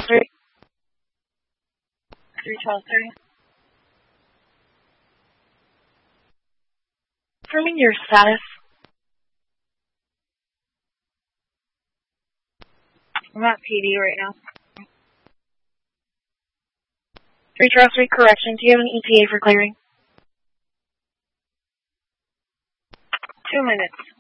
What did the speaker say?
3. 312-3. Confirming your status. I'm at PD right now. 3 correction. Do you have an ETA for clearing? 2 minutes.